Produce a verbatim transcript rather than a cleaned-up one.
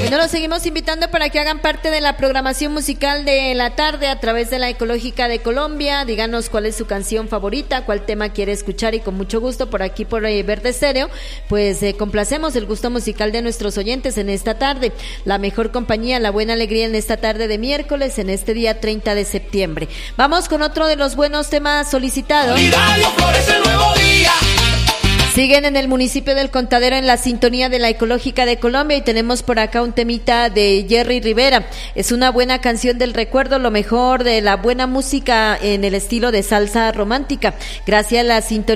Bueno, los seguimos invitando para que hagan parte de la programación musical de la tarde a través de la Ecológica de Colombia. Díganos cuál es su canción favorita, cuál tema quiere escuchar y con mucho gusto por aquí por eh, Verde Estéreo, pues eh, complacemos el gusto musical de nuestros oyentes en esta tarde. La mejor compañía, la buena alegría en esta tarde de miércoles, en este día treinta de septiembre. Vamos con otro de los buenos temas solicitados. Siguen en el municipio del Contadero en la sintonía de la Ecológica de Colombia y tenemos por acá un temita de Jerry Rivera. Es una buena canción del recuerdo, lo mejor de la buena música en el estilo de salsa romántica. Gracias a la sintonía